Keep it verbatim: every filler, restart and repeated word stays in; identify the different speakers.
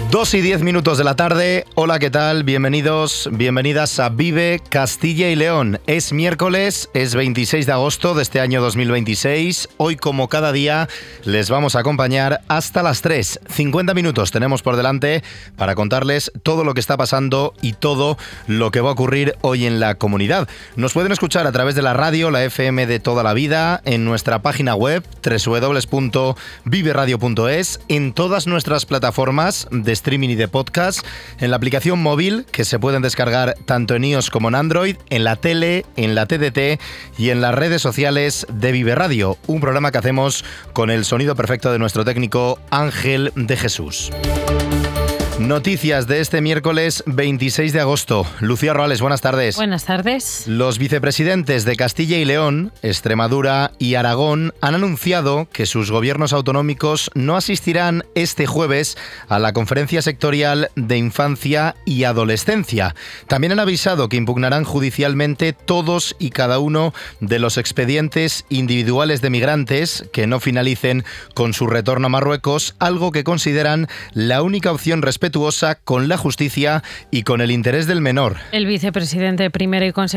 Speaker 1: Dos y diez minutos de la tarde. Hola, ¿qué tal? Bienvenidos, bienvenidas a Vive Castilla y León. Es miércoles, es veintiséis de agosto de este año dos mil veintiséis. Hoy, como cada día, les vamos a acompañar hasta las tres. cincuenta minutos tenemos por delante para contarles todo lo que está pasando y todo lo que va a ocurrir hoy en la comunidad. Nos pueden escuchar a través de la radio, la F M de toda la vida, en nuestra página web doble u doble u doble u punto vive radio punto es, en todas nuestras plataformas de streaming y de podcast, en la aplicación móvil que se pueden descargar tanto en iOS como en Android, en la tele, en la T D T y en las redes sociales de Vive Radio, un programa que hacemos con el sonido perfecto de nuestro técnico Ángel de Jesús. Noticias de este miércoles veintiséis de agosto. Lucía Roales, buenas tardes.
Speaker 2: Buenas tardes.
Speaker 1: Los vicepresidentes de Castilla y León, Extremadura y Aragón han anunciado que sus gobiernos autonómicos no asistirán este jueves a la conferencia sectorial de infancia y adolescencia. También han avisado que impugnarán judicialmente todos y cada uno de los expedientes individuales de migrantes que no finalicen con su retorno a Marruecos, algo que consideran la única opción respetuosa con la justicia y con el interés del menor.
Speaker 2: El vicepresidente primero y consejero